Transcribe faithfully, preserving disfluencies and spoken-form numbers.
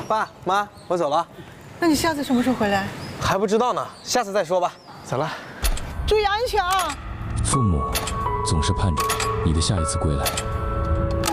爸妈，我走了。 那你下次什么时候回来？ 还不知道呢，下次再说吧。走了， 注意安全啊！ 父母总是盼着你的下一次归来。